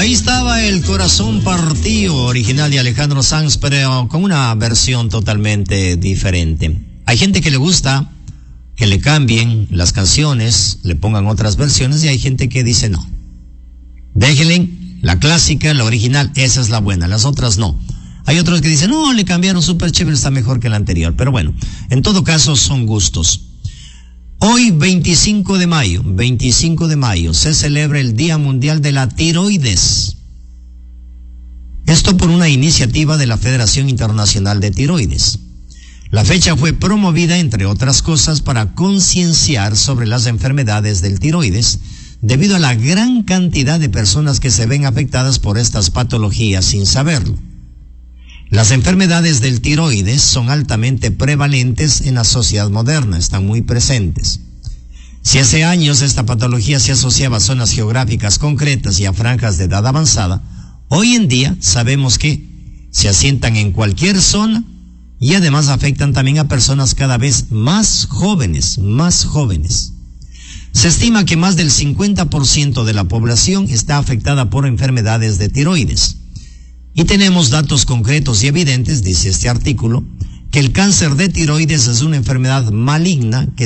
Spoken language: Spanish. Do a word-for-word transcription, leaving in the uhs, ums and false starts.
Ahí estaba El Corazón Partido, original de Alejandro Sanz, pero con una versión totalmente diferente. Hay gente que le gusta que le cambien las canciones, le pongan otras versiones, y hay gente que dice no. Déjenle la clásica, la original, esa es la buena, las otras no. Hay otros que dicen, no, le cambiaron, súper chévere, está mejor que la anterior. Pero bueno, en todo caso son gustos. Hoy, veinticinco de mayo, veinticinco de mayo, se celebra el Día Mundial de la Tiroides. Esto por una iniciativa de la Federación Internacional de Tiroides. La fecha fue promovida, entre otras cosas, para concienciar sobre las enfermedades del tiroides, debido a la gran cantidad de personas que se ven afectadas por estas patologías sin saberlo. Las enfermedades del tiroides son altamente prevalentes en la sociedad moderna, están muy presentes. Si hace años esta patología se asociaba a zonas geográficas concretas y a franjas de edad avanzada, hoy en día sabemos que se asientan en cualquier zona y además afectan también a personas cada vez más jóvenes, más jóvenes. Se estima que más del cincuenta por ciento de la población está afectada por enfermedades de tiroides. Y tenemos datos concretos y evidentes, dice este artículo, que el cáncer de tiroides es una enfermedad maligna que